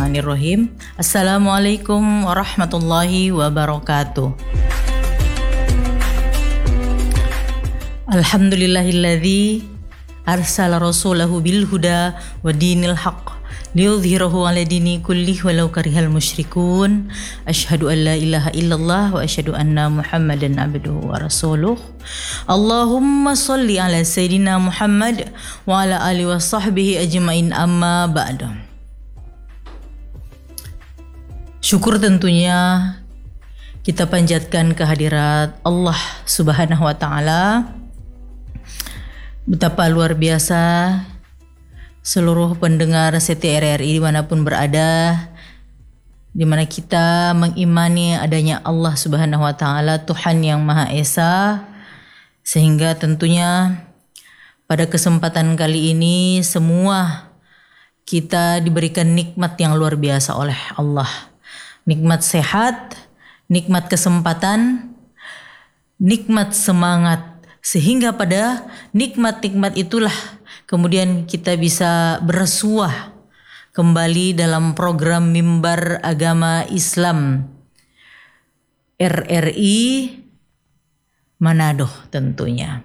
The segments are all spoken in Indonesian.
Bismillahirrahmanirrahim. Assalamualaikum warahmatullahi wabarakatuh. Alhamdulillahilladzi arsala rasulahu bil huda wa dinil haqq liyudhhirahu 'ala dini kullih walau karihal musyrikun. Asyhadu an la ilaha illallah wa asyhadu anna Muhammadan abduhu wa rasuluh. Allahumma shalli 'ala sayyidina Muhammad wa 'ala alihi wa sahbihi ajmain, amma ba'du. Syukur tentunya kita panjatkan kehadirat Allah Subhanahu wa taala. Betapa luar biasa seluruh pendengar setia RRI dimanapun berada, dimana kita mengimani adanya Allah Subhanahu wa taala, Tuhan yang Maha Esa, sehingga tentunya pada kesempatan kali ini semua kita diberikan nikmat yang luar biasa oleh Allah. Nikmat sehat, nikmat kesempatan, nikmat semangat, sehingga pada nikmat-nikmat itulah kemudian kita bisa bersuah kembali dalam program Mimbar Agama Islam RRI Manado tentunya.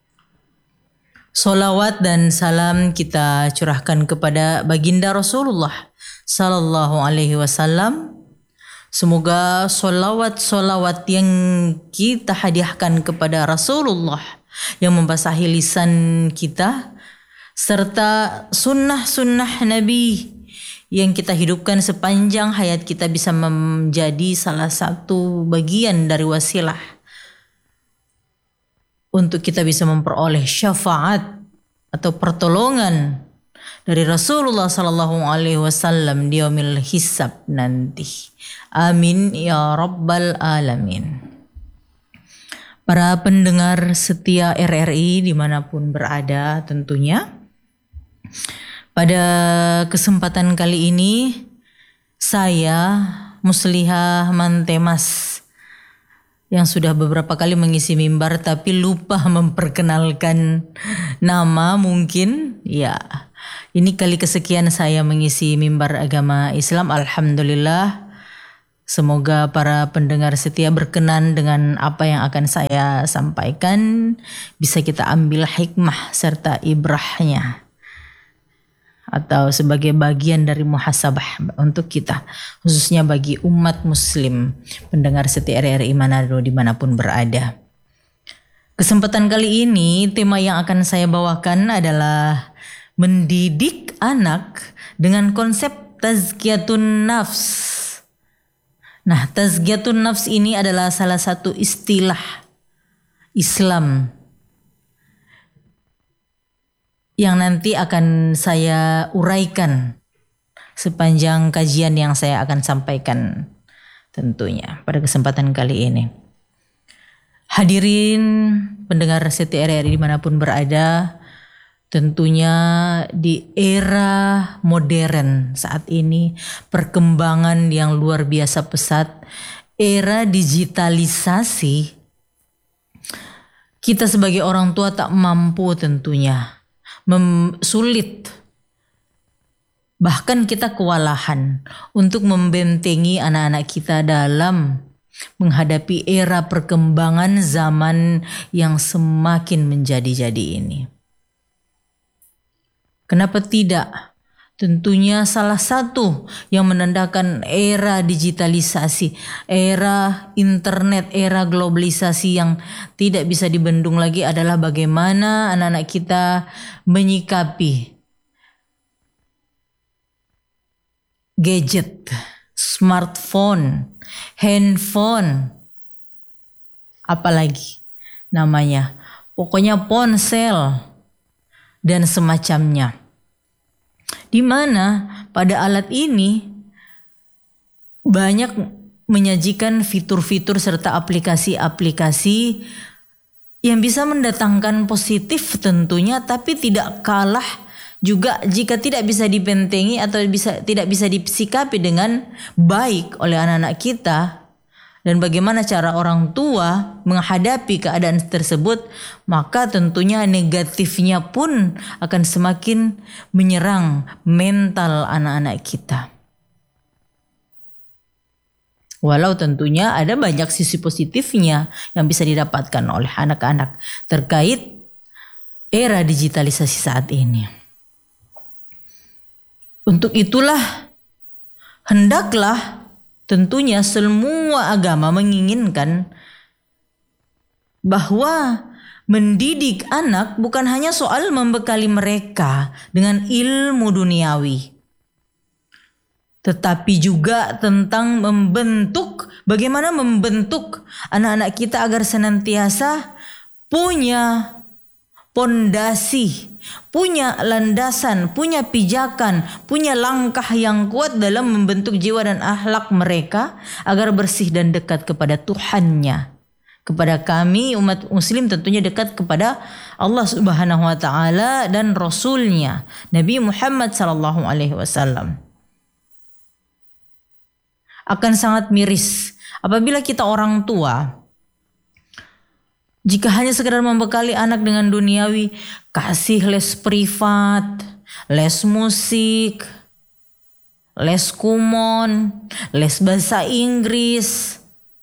Solawat dan salam kita curahkan kepada baginda Rasulullah Sallallahu Alaihi Wasallam. Semoga solawat-solawat yang kita hadiahkan kepada Rasulullah yang membasahi lisan kita, serta sunnah-sunnah Nabi yang kita hidupkan sepanjang hayat kita bisa menjadi salah satu bagian dari wasilah untuk kita bisa memperoleh syafaat atau pertolongan dari Rasulullah Sallallahu Alaihi Wasallam di yaumil hisab nanti. Amin ya rabbal alamin. Para pendengar setia RRI dimanapun berada tentunya, pada kesempatan kali ini saya Muslihah Mantemas yang sudah beberapa kali mengisi mimbar tapi lupa memperkenalkan nama mungkin. Ya, ini kali kesekian saya mengisi mimbar agama Islam. Alhamdulillah. Semoga para pendengar setia berkenan dengan apa yang akan saya sampaikan. Bisa kita ambil hikmah serta ibrahnya, atau sebagai bagian dari muhasabah untuk kita, khususnya bagi umat muslim pendengar setia RRI Manado dimanapun berada. Kesempatan kali ini tema yang akan saya bawakan adalah mendidik anak dengan konsep tazkiyatun nafs. Nah, tazkiyatun nafs ini adalah salah satu istilah Islam yang nanti akan saya uraikan sepanjang kajian yang saya akan sampaikan tentunya pada kesempatan kali ini. Hadirin pendengar setia RRI dimanapun berada, tentunya di era modern saat ini, perkembangan yang luar biasa pesat, era digitalisasi, kita sebagai orang tua tak mampu tentunya, sulit, bahkan kita kewalahan untuk membentengi anak-anak kita dalam menghadapi era perkembangan zaman yang semakin menjadi-jadi ini. Kenapa tidak? Tentunya salah satu yang menandakan era digitalisasi, era internet, era globalisasi yang tidak bisa dibendung lagi adalah bagaimana anak-anak kita menyikapi gadget, smartphone, handphone, apalagi namanya, pokoknya ponsel dan semacamnya. Di mana pada alat ini banyak menyajikan fitur-fitur serta aplikasi-aplikasi yang bisa mendatangkan positif tentunya, tapi tidak kalah juga jika tidak bisa dibentengi atau tidak bisa disikapi dengan baik oleh anak-anak kita. Dan bagaimana cara orang tua menghadapi keadaan tersebut, maka tentunya negatifnya pun akan semakin menyerang mental anak-anak kita. Walau tentunya ada banyak sisi positifnya yang bisa didapatkan oleh anak-anak terkait era digitalisasi saat ini. Untuk itulah hendaklah tentunya semua agama menginginkan bahwa mendidik anak bukan hanya soal membekali mereka dengan ilmu duniawi, tetapi juga tentang bagaimana membentuk anak-anak kita agar senantiasa punya pondasi, punya landasan, punya pijakan, punya langkah yang kuat dalam membentuk jiwa dan akhlak mereka agar bersih dan dekat kepada Tuhannya. Kepada kami umat muslim tentunya dekat kepada Allah Subhanahu wa taala dan Rasulnya Nabi Muhammad sallallahu alaihi wasallam. Akan sangat miris apabila kita orang tua jika hanya sekedar membekali anak dengan duniawi, kasih les privat, les musik, les kumon, les bahasa Inggris,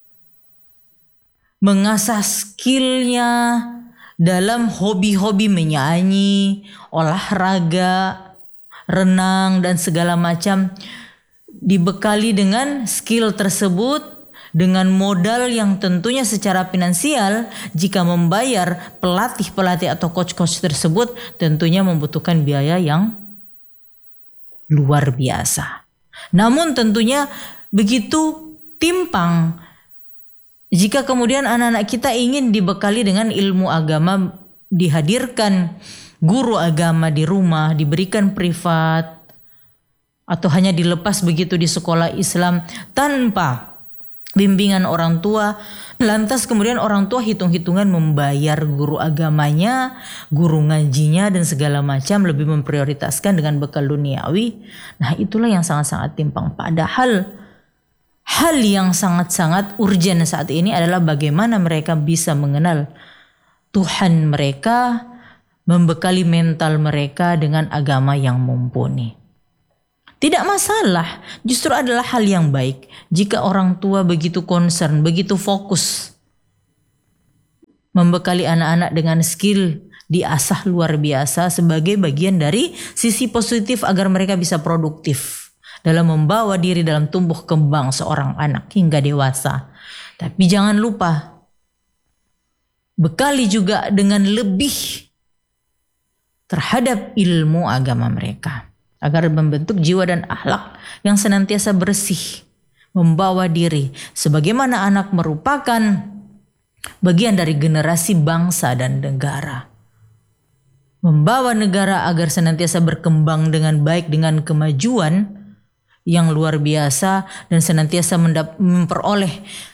mengasah skillnya dalam hobi-hobi menyanyi, olahraga, renang dan segala macam, dibekali dengan skill tersebut dengan modal yang tentunya secara finansial jika membayar pelatih-pelatih atau coach-coach tersebut tentunya membutuhkan biaya yang luar biasa. Namun tentunya begitu timpang jika kemudian anak-anak kita ingin dibekali dengan ilmu agama, dihadirkan guru agama di rumah, diberikan privat, atau hanya dilepas begitu di sekolah Islam tanpa bimbingan orang tua, lantas kemudian orang tua hitung-hitungan membayar guru agamanya, guru ngajinya dan segala macam, lebih memprioritaskan dengan bekal duniawi. Nah, itulah yang sangat-sangat timpang. Padahal hal yang sangat-sangat urgen saat ini adalah bagaimana mereka bisa mengenal Tuhan mereka, membekali mental mereka dengan agama yang mumpuni. Tidak masalah, justru adalah hal yang baik jika orang tua begitu concern, begitu fokus membekali anak-anak dengan skill diasah luar biasa sebagai bagian dari sisi positif agar mereka bisa produktif dalam membawa diri dalam tumbuh kembang seorang anak hingga dewasa. Tapi jangan lupa, bekali juga dengan lebih terhadap ilmu agama mereka agar membentuk jiwa dan akhlak yang senantiasa bersih, membawa diri sebagaimana anak merupakan bagian dari generasi bangsa dan negara. Membawa negara agar senantiasa berkembang dengan baik dengan kemajuan yang luar biasa dan senantiasa memperoleh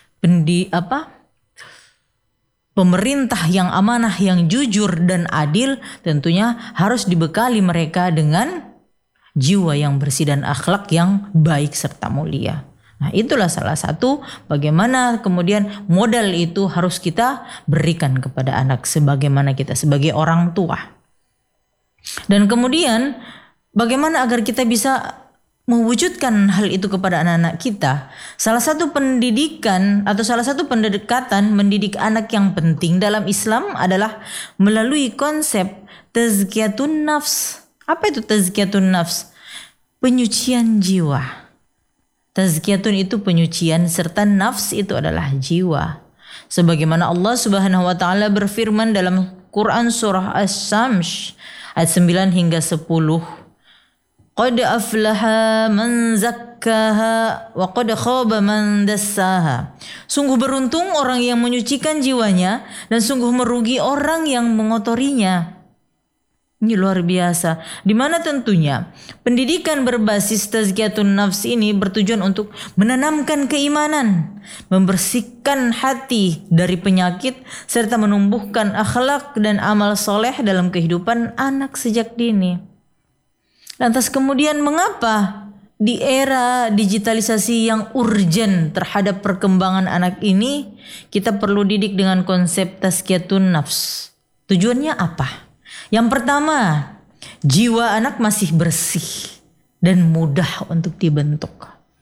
pemerintah yang amanah, yang jujur dan adil, tentunya harus dibekali mereka dengan jiwa yang bersih dan akhlak yang baik serta mulia. Nah, itulah salah satu bagaimana kemudian modal itu harus kita berikan kepada anak sebagaimana kita sebagai orang tua. Dan kemudian bagaimana agar kita bisa mewujudkan hal itu kepada anak-anak kita. Salah satu pendidikan atau salah satu pendekatan mendidik anak yang penting dalam Islam adalah melalui konsep tazkiyatun nafs. Apa itu tazkiyatun nafs? Penyucian jiwa. Tazkiyatun itu penyucian serta nafs itu adalah jiwa. Sebagaimana Allah Subhanahu wa taala berfirman dalam Quran surah As-Samsh ayat 9 hingga 10. Qad aflaha man zakkaha wa qad khaba man dassaha. Sungguh beruntung orang yang menyucikan jiwanya dan sungguh merugi orang yang mengotorinya. Ini luar biasa. Di mana tentunya pendidikan berbasis tazkiyatun nafs ini bertujuan untuk menanamkan keimanan, membersihkan hati dari penyakit, serta menumbuhkan akhlak dan amal soleh dalam kehidupan anak sejak dini. Lantas kemudian mengapa di era digitalisasi yang urgen terhadap perkembangan anak ini kita perlu didik dengan konsep tazkiyatun nafs? Tujuannya apa? Yang pertama, jiwa anak masih bersih dan mudah untuk dibentuk.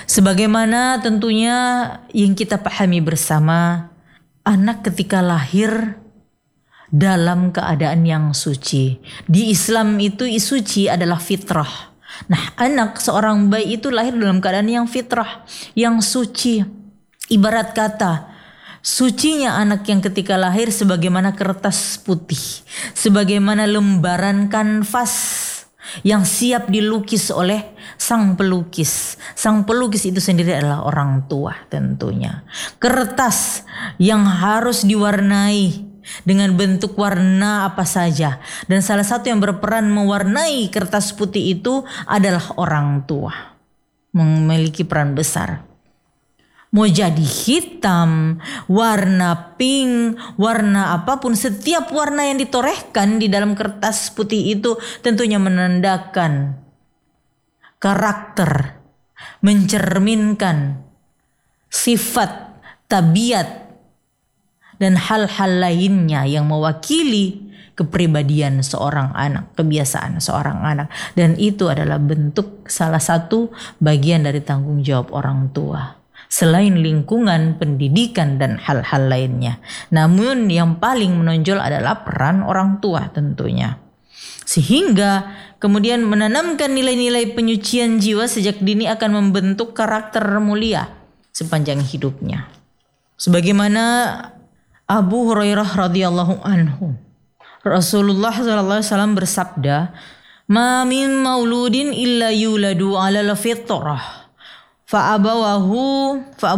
Sebagaimana tentunya yang kita pahami bersama, anak ketika lahir dalam keadaan yang suci. Di Islam itu suci adalah fitrah. Nah, anak seorang bayi itu lahir dalam keadaan yang fitrah, yang suci. Ibarat kata, sucinya anak yang ketika lahir sebagaimana kertas putih, sebagaimana lembaran kanvas yang siap dilukis oleh sang pelukis. Sang pelukis itu sendiri adalah orang tua tentunya. Kertas yang harus diwarnai dengan bentuk warna apa saja. Dan salah satu yang berperan mewarnai kertas putih itu adalah orang tua. Memiliki peran besar. Mau jadi hitam, warna pink, warna apapun, setiap warna yang ditorehkan di dalam kertas putih itu tentunya menandakan karakter, mencerminkan sifat, tabiat, dan hal-hal lainnya yang mewakili kepribadian seorang anak, kebiasaan seorang anak. Dan itu adalah bentuk salah satu bagian dari tanggung jawab orang tua. Selain lingkungan, pendidikan, dan hal-hal lainnya. Namun yang paling menonjol adalah peran orang tua tentunya. Sehingga kemudian menanamkan nilai-nilai penyucian jiwa sejak dini akan membentuk karakter mulia sepanjang hidupnya. Sebagaimana Abu Hurairah radhiyallahu anhu, Rasulullah SAW bersabda, "Ma min mauludin illa yuladu 'alal fitrah. Fa'abawahu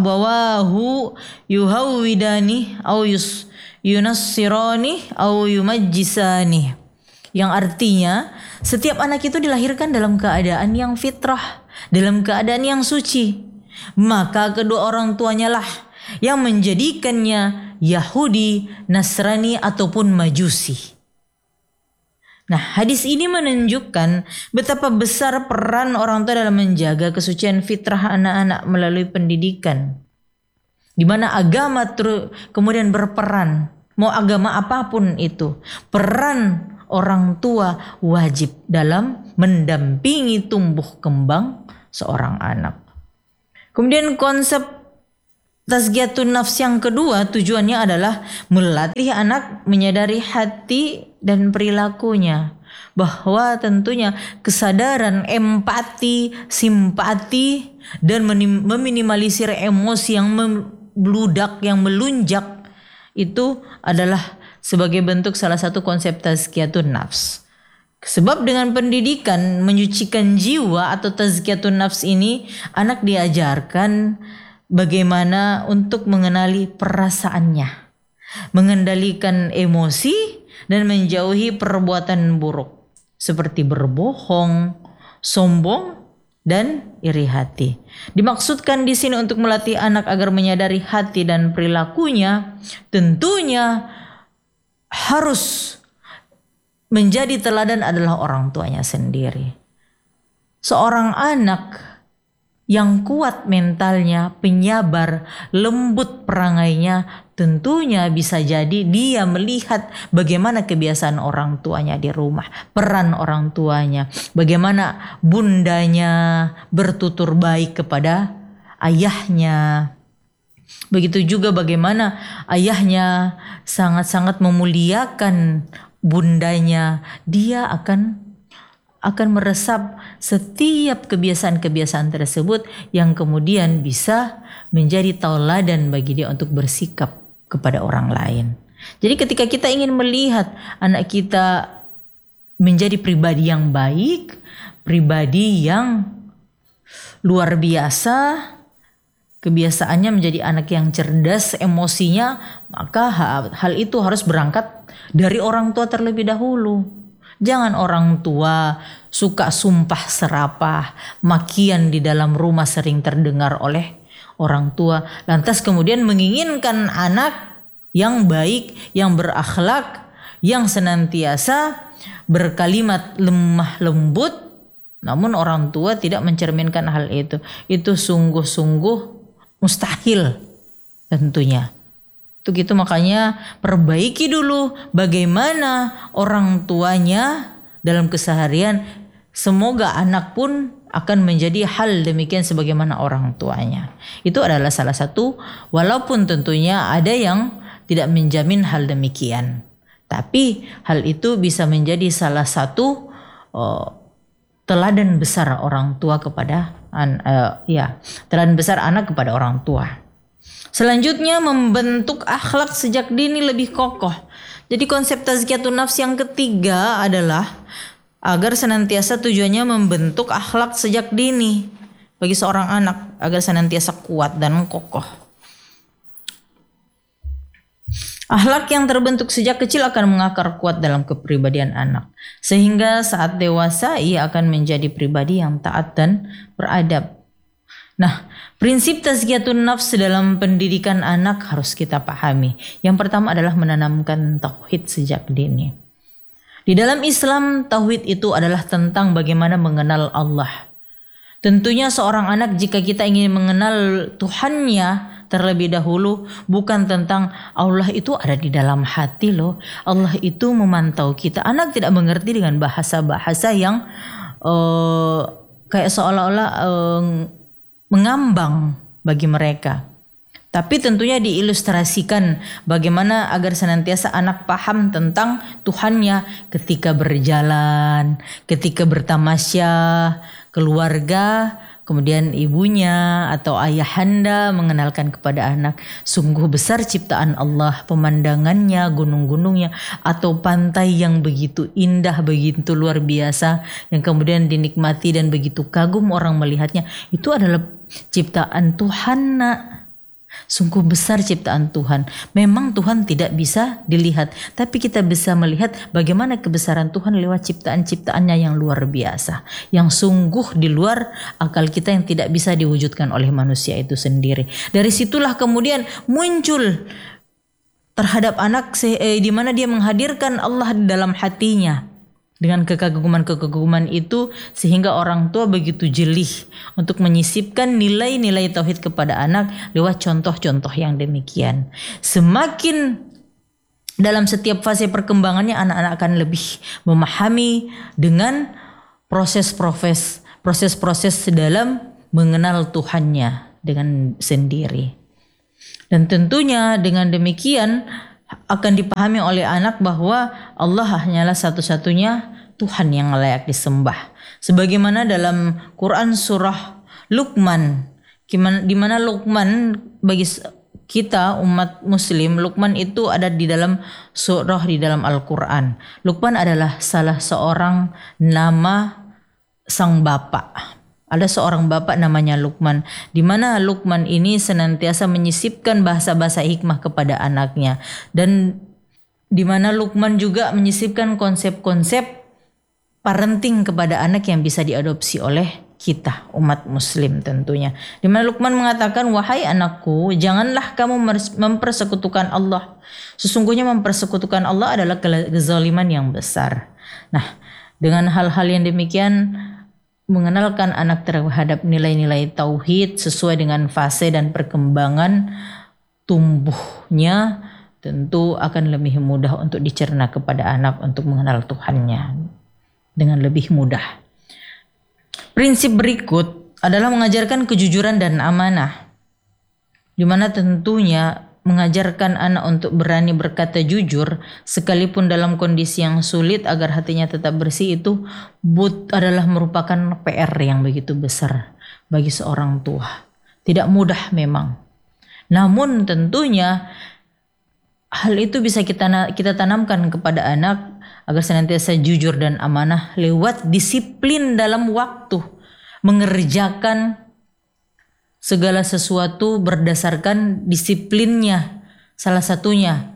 yuhawwidani au yunassirani au yumajjisani." Yang artinya setiap anak itu dilahirkan dalam keadaan yang fitrah, dalam keadaan yang suci. Maka kedua orang tuanya lah yang menjadikannya Yahudi, Nasrani ataupun Majusi. Nah, hadis ini menunjukkan betapa besar peran orang tua dalam menjaga kesucian fitrah anak-anak melalui pendidikan. Di mana agama kemudian berperan, mau agama apapun itu, peran orang tua wajib dalam mendampingi tumbuh kembang seorang anak. Kemudian konsep tazkiyatun nafs yang kedua tujuannya adalah melatih anak menyadari hati dan perilakunya. Bahwa tentunya kesadaran, empati, simpati, dan meminimalisir emosi yang membludak, yang melunjak, itu adalah sebagai bentuk salah satu konsep tazkiyatun nafs. Sebab dengan pendidikan menyucikan jiwa atau tazkiyatun nafs ini, anak diajarkan bagaimana untuk mengenali perasaannya, mengendalikan emosi, dan menjauhi perbuatan buruk seperti berbohong, sombong, dan iri hati. Dimaksudkan di sini untuk melatih anak agar menyadari hati dan perilakunya, tentunya harus menjadi teladan adalah orang tuanya sendiri. Seorang anak yang kuat mentalnya, penyabar, lembut perangainya, tentunya bisa jadi dia melihat bagaimana kebiasaan orang tuanya di rumah, peran orang tuanya, bagaimana bundanya bertutur baik kepada ayahnya. Begitu juga bagaimana ayahnya sangat-sangat memuliakan bundanya, dia akan meresap setiap kebiasaan-kebiasaan tersebut yang kemudian bisa menjadi tauladan bagi dia untuk bersikap kepada orang lain. Jadi ketika kita ingin melihat anak kita menjadi pribadi yang baik, pribadi yang luar biasa, kebiasaannya menjadi anak yang cerdas, emosinya, maka hal itu harus berangkat dari orang tua terlebih dahulu. Jangan orang tua suka sumpah serapah, makian di dalam rumah sering terdengar oleh orang tua. Lantas kemudian menginginkan anak yang baik, yang berakhlak, yang senantiasa berkalimat lemah lembut. Namun orang tua tidak mencerminkan hal itu. Itu sungguh-sungguh mustahil tentunya. Untuk itu makanya perbaiki dulu bagaimana orang tuanya dalam keseharian. Semoga anak pun akan menjadi hal demikian sebagaimana orang tuanya. Itu adalah salah satu, walaupun tentunya ada yang tidak menjamin hal demikian. Tapi hal itu bisa menjadi salah satu teladan besar orang tua kepada teladan besar anak kepada orang tua. Selanjutnya, membentuk akhlak sejak dini lebih kokoh. Jadi konsep tazkiyatun nafs yang ketiga adalah agar senantiasa tujuannya membentuk akhlak sejak dini bagi seorang anak agar senantiasa kuat dan kokoh. Akhlak yang terbentuk sejak kecil akan mengakar kuat dalam kepribadian anak, sehingga saat dewasa ia akan menjadi pribadi yang taat dan beradab. Nah, prinsip tazkiyatun nafs dalam pendidikan anak harus kita pahami. Yang pertama adalah menanamkan tauhid sejak dini. Di dalam Islam, tauhid itu adalah tentang bagaimana mengenal Allah. Tentunya seorang anak jika kita ingin mengenal Tuhannya terlebih dahulu, bukan tentang Allah itu ada di dalam hati loh. Allah itu memantau kita. Anak tidak mengerti dengan bahasa-bahasa yang kayak seolah-olah mengambang bagi mereka. Tapi tentunya diilustrasikan bagaimana agar senantiasa anak paham tentang Tuhannya ketika berjalan, ketika bertamasya, keluarga, kemudian ibunya atau ayahanda mengenalkan kepada anak sungguh besar ciptaan Allah, pemandangannya, gunung-gunungnya atau pantai yang begitu indah, begitu luar biasa yang kemudian dinikmati dan begitu kagum orang melihatnya. Itu adalah ciptaan Tuhan, nak. Sungguh besar ciptaan Tuhan. Memang Tuhan tidak bisa dilihat, tapi kita bisa melihat bagaimana kebesaran Tuhan lewat ciptaan-ciptaannya yang luar biasa, yang sungguh di luar akal kita, yang tidak bisa diwujudkan oleh manusia itu sendiri. Dari situlah kemudian muncul terhadap anak di mana dia menghadirkan Allah di dalam hatinya. Dengan kekaguman-kekaguman itu sehingga orang tua begitu jelih untuk menyisipkan nilai-nilai tauhid kepada anak lewat contoh-contoh yang demikian. Semakin dalam setiap fase perkembangannya anak-anak akan lebih memahami dengan proses-proses dalam mengenal Tuhannya dengan sendiri. Dan tentunya dengan demikian akan dipahami oleh anak bahwa Allah hanyalah satu-satunya Tuhan yang layak disembah. Sebagaimana dalam Quran surah Luqman, di mana Luqman bagi kita umat muslim, Luqman itu ada di dalam surah di dalam Al-Quran. Luqman adalah salah seorang nama sang bapak. Ada seorang bapak namanya Luqman, di mana Luqman ini senantiasa menyisipkan bahasa-bahasa hikmah kepada anaknya, dan di mana Luqman juga menyisipkan konsep-konsep parenting kepada anak yang bisa diadopsi oleh kita umat muslim tentunya. Di mana Luqman mengatakan, wahai anakku, janganlah kamu mempersekutukan Allah. Sesungguhnya mempersekutukan Allah adalah kezaliman yang besar. Nah, dengan hal-hal yang demikian, mengenalkan anak terhadap nilai-nilai tauhid sesuai dengan fase dan perkembangan tumbuhnya tentu akan lebih mudah untuk dicerna kepada anak untuk mengenal Tuhannya dengan lebih mudah. Prinsip berikut adalah mengajarkan kejujuran dan amanah, di mana tentunya mengajarkan anak untuk berani berkata jujur sekalipun dalam kondisi yang sulit agar hatinya tetap bersih itu adalah merupakan PR yang begitu besar bagi seorang tua. Tidak mudah memang. Namun tentunya hal itu bisa kita tanamkan kepada anak agar senantiasa jujur dan amanah lewat disiplin dalam waktu, mengerjakan segala sesuatu berdasarkan disiplinnya. Salah satunya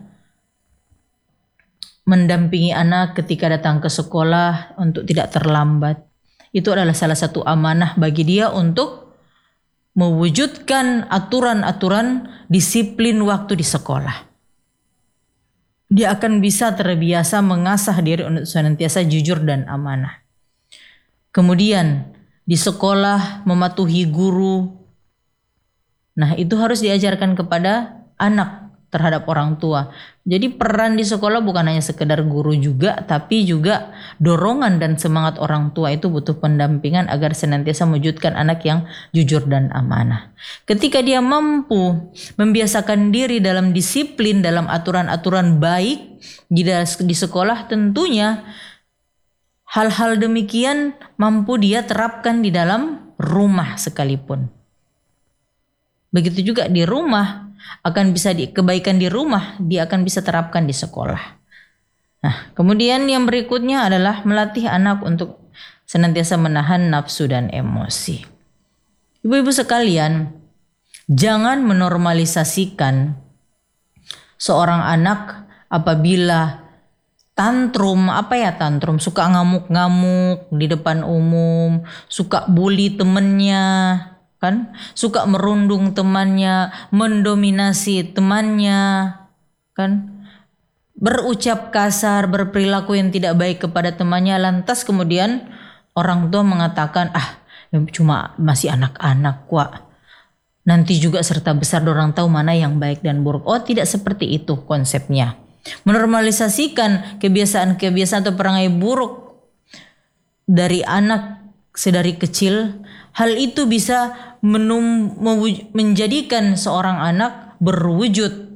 mendampingi anak ketika datang ke sekolah untuk tidak terlambat. Itu adalah salah satu amanah bagi dia untuk mewujudkan aturan-aturan disiplin waktu di sekolah. Dia akan bisa terbiasa mengasah diri untuk senantiasa jujur dan amanah. Kemudian di sekolah mematuhi guru. Nah, itu harus diajarkan kepada anak terhadap orang tua. Jadi peran di sekolah bukan hanya sekedar guru juga, tapi juga dorongan dan semangat orang tua itu butuh pendampingan agar senantiasa mewujudkan anak yang jujur dan amanah. Ketika dia mampu membiasakan diri dalam disiplin, dalam aturan-aturan baik di sekolah, tentunya hal-hal demikian mampu dia terapkan di dalam rumah sekalipun. Begitu juga di rumah, akan bisa kebaikan di rumah dia akan bisa terapkan di sekolah. Nah, kemudian yang berikutnya adalah melatih anak untuk senantiasa menahan nafsu dan emosi. Ibu-ibu sekalian, jangan menormalisasikan seorang anak apabila tantrum, suka ngamuk-ngamuk di depan umum, suka bully temennya, kan, suka merundung temannya, mendominasi temannya, kan, berucap kasar, berperilaku yang tidak baik kepada temannya, lantas kemudian orang tua mengatakan, cuma masih anak-anak kok, nanti juga serta besar dorang tahu mana yang baik dan buruk. Oh, tidak seperti itu konsepnya. Menormalisasikan kebiasaan-kebiasaan atau perangai buruk dari anak sedari kecil, hal itu bisa menjadikan seorang anak berwujud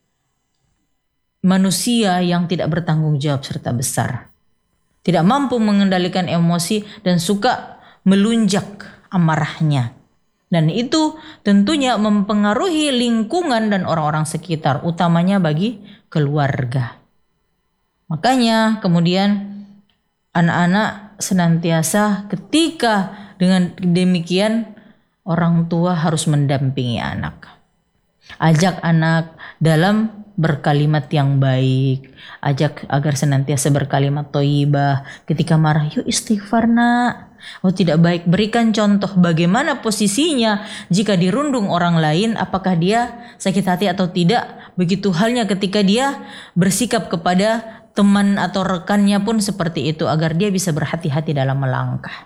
manusia yang tidak bertanggung jawab serta besar, tidak mampu mengendalikan emosi dan suka melunjak amarahnya. Dan itu tentunya mempengaruhi lingkungan dan orang-orang sekitar, utamanya bagi keluarga. Makanya kemudian anak-anak senantiasa ketika dengan demikian orang tua harus mendampingi anak. Ajak anak dalam berkalimat yang baik, ajak agar senantiasa berkalimat thayyibah. Ketika marah, yuk istighfar nak. Oh, tidak baik, berikan contoh bagaimana posisinya jika dirundung orang lain, apakah dia sakit hati atau tidak. Begitu halnya ketika dia bersikap kepada teman atau rekannya pun seperti itu, agar dia bisa berhati-hati dalam melangkah.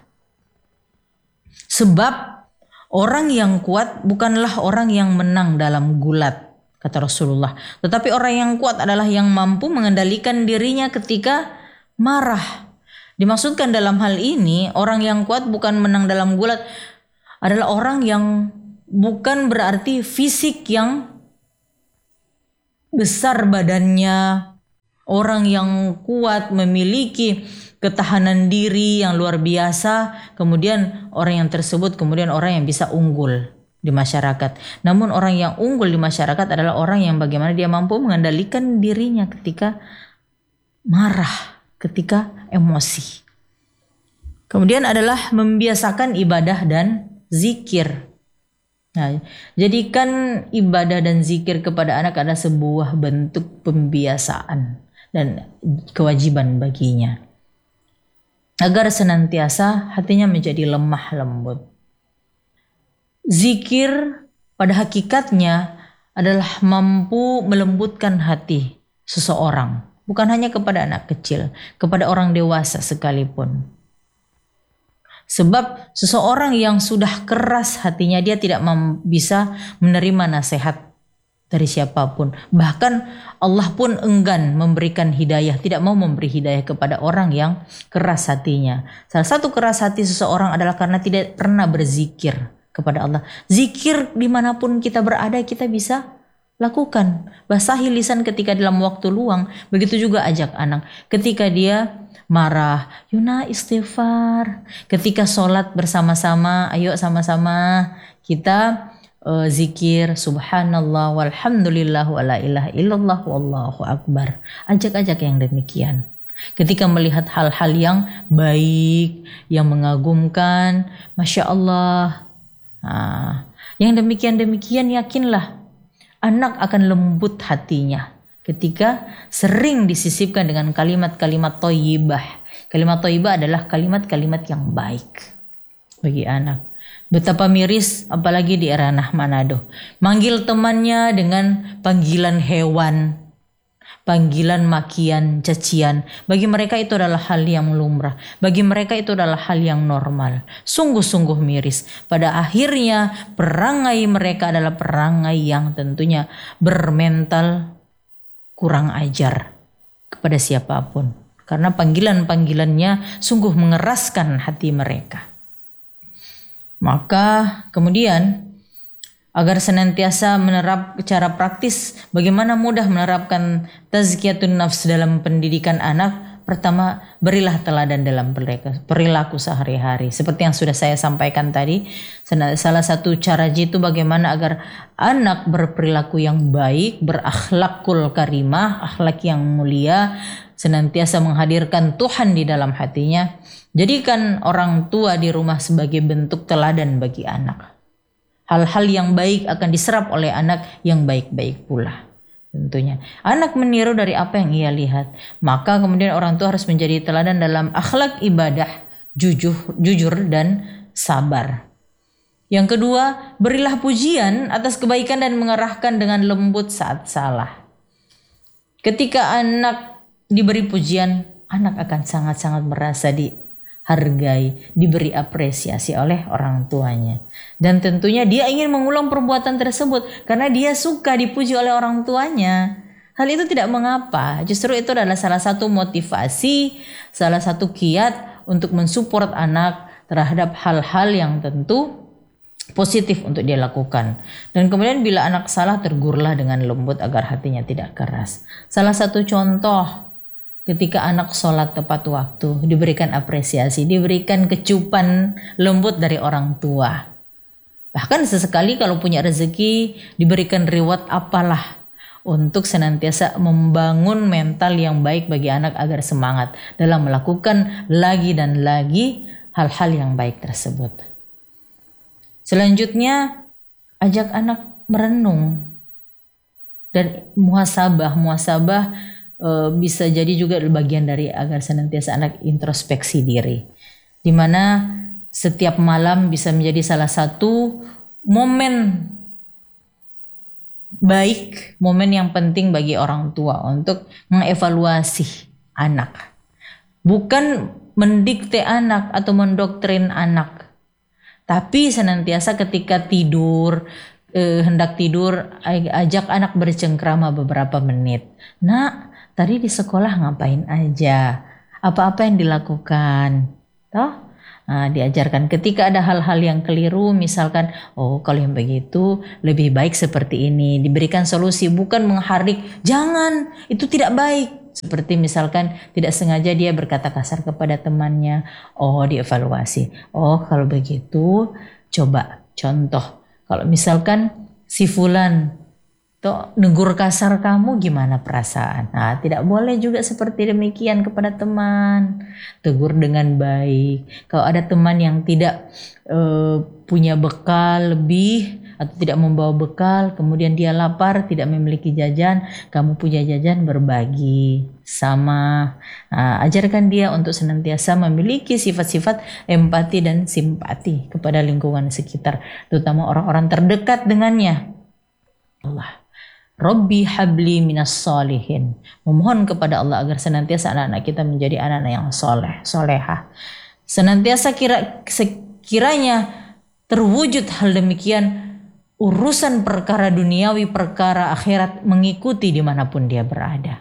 Sebab orang yang kuat bukanlah orang yang menang dalam gulat, kata Rasulullah. Tetapi orang yang kuat adalah yang mampu mengendalikan dirinya ketika marah. Dimaksudkan dalam hal ini, orang yang kuat bukan menang dalam gulat, adalah orang yang bukan berarti fisik yang besar badannya, orang yang kuat memiliki ketahanan diri yang luar biasa, kemudian orang yang tersebut kemudian orang yang bisa unggul di masyarakat. Namun orang yang unggul di masyarakat adalah orang yang bagaimana dia mampu mengendalikan dirinya ketika marah, ketika emosi. Kemudian adalah membiasakan ibadah dan zikir. Nah, jadikan ibadah dan zikir kepada anak adalah sebuah bentuk pembiasaan dan kewajiban baginya, agar senantiasa hatinya menjadi lemah lembut. Zikir pada hakikatnya adalah mampu melembutkan hati seseorang, bukan hanya kepada anak kecil, kepada orang dewasa sekalipun. Sebab seseorang yang sudah keras hatinya, dia tidak bisa menerima nasihat dari siapapun. Bahkan Allah pun enggan memberikan hidayah, tidak mau memberi hidayah kepada orang yang keras hatinya. Salah satu keras hati seseorang adalah karena tidak pernah berzikir kepada Allah. Zikir dimanapun kita berada kita bisa lakukan. Basahi lisan ketika dalam waktu luang. Begitu juga ajak anak. Ketika dia marah, yuna istighfar. Ketika sholat bersama-sama, ayo sama-sama kita zikir subhanallah walhamdulillah wala ilaha illallah wallahu akbar. Ajak-ajak yang demikian. Ketika melihat hal-hal yang baik, yang mengagumkan, Masya Allah, yang demikian-demikian, yakinlah anak akan lembut hatinya ketika sering disisipkan dengan kalimat-kalimat thayyibah. Kalimat thayyibah adalah kalimat-kalimat yang baik bagi anak. Betapa miris apalagi di ranah Manado. Manggil temannya dengan panggilan hewan. panggilan, makian, cacian. Bagi mereka itu adalah hal yang lumrah. Bagi mereka itu adalah hal yang normal. Sungguh-sungguh miris. Pada akhirnya perangai mereka adalah perangai yang tentunya bermental kurang ajar kepada siapapun. Karena panggilan-panggilannya sungguh mengeraskan hati mereka. Maka kemudian agar senantiasa menerap cara praktis bagaimana mudah menerapkan tazkiyatun nafs dalam pendidikan anak. Pertama, berilah teladan dalam perilaku sehari-hari. Seperti yang sudah saya sampaikan tadi, salah satu cara jitu bagaimana agar anak berperilaku yang baik, berakhlakul karimah, akhlak yang mulia, senantiasa menghadirkan Tuhan di dalam hatinya. Jadikan orang tua di rumah sebagai bentuk teladan bagi anak. Hal-hal yang baik akan diserap oleh anak yang baik-baik pula. Tentunya anak meniru dari apa yang ia lihat. Maka kemudian orang tua harus menjadi teladan dalam akhlak ibadah, jujur dan sabar. Yang kedua, berilah pujian atas kebaikan dan mengarahkan dengan lembut saat salah. Ketika anak diberi pujian, anak akan sangat-sangat merasa dihargai, diberi apresiasi oleh orang tuanya. Dan tentunya dia ingin mengulang perbuatan tersebut karena dia suka dipuji oleh orang tuanya. Hal itu tidak mengapa, justru itu adalah salah satu motivasi, salah satu kiat untuk mensupport anak terhadap hal-hal yang tentu positif untuk dia lakukan. Dan kemudian bila anak salah, tegurlah dengan lembut agar hatinya tidak keras. Salah satu contoh, ketika anak sholat tepat waktu, diberikan apresiasi, diberikan kecupan lembut dari orang tua. Bahkan sesekali kalau punya rezeki, diberikan reward apalah untuk senantiasa membangun mental yang baik bagi anak agar semangat dalam melakukan lagi dan lagi hal-hal yang baik tersebut. Selanjutnya, ajak anak merenung dan muhasabah. Muhasabah bisa jadi juga bagian dari agar senantiasa anak introspeksi diri, di mana setiap malam bisa menjadi salah satu momen baik, momen yang penting bagi orang tua untuk mengevaluasi anak, bukan mendikte anak atau mendoktrin anak, tapi senantiasa ketika tidur, hendak tidur, ajak anak bercengkrama beberapa menit. Nak, tadi di sekolah ngapain aja? Apa-apa yang dilakukan? Toh? Nah, diajarkan ketika ada hal-hal yang keliru, misalkan, oh kalau yang begitu lebih baik seperti ini. Diberikan solusi, bukan mengharik, jangan, itu tidak baik. Seperti misalkan tidak sengaja dia berkata kasar kepada temannya, oh dievaluasi. Oh kalau begitu, coba contoh. Kalau misalkan si fulan negur kasar kamu, gimana perasaan? Nah, tidak boleh juga seperti demikian kepada teman. Tegur dengan baik. Kalau ada teman yang tidak punya bekal lebih atau tidak membawa bekal, kemudian dia lapar, tidak memiliki jajan, kamu punya jajan, berbagi sama. Nah, ajarkan dia untuk senantiasa memiliki sifat-sifat empati dan simpati kepada lingkungan sekitar, terutama orang-orang terdekat dengannya. Allah, Rabbi habli minas solihin. Memohon kepada Allah agar senantiasa anak-anak kita menjadi anak-anak yang soleh, solehah. Senantiasa sekiranya terwujud hal demikian, urusan perkara duniawi, perkara akhirat mengikuti dimanapun dia berada.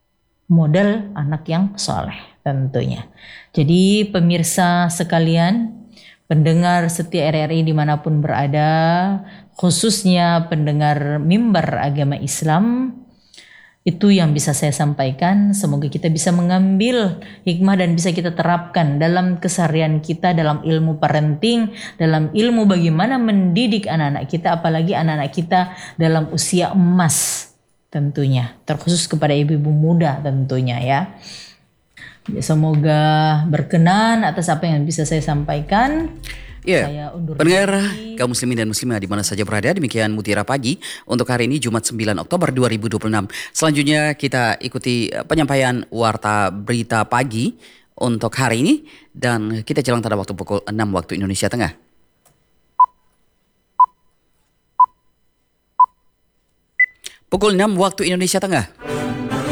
Model anak yang soleh tentunya. Jadi pemirsa sekalian, pendengar setia RRI dimanapun berada, khususnya pendengar mimbar agama Islam, itu yang bisa saya sampaikan. Semoga kita bisa mengambil hikmah dan bisa kita terapkan dalam keseharian kita, dalam ilmu parenting, dalam ilmu bagaimana mendidik anak-anak kita, apalagi anak-anak kita dalam usia emas tentunya, terkhusus kepada ibu-ibu muda tentunya ya. Semoga berkenan atas apa yang bisa saya sampaikan. Ya, pendengar kaum muslimin dan muslimah di mana saja berada, demikian Mutiara Pagi untuk hari ini Jumat 9 Oktober 2026. Selanjutnya kita ikuti penyampaian warta berita pagi untuk hari ini dan kita jelang pada waktu pukul 6 waktu Indonesia Tengah. Pukul 6 waktu Indonesia Tengah.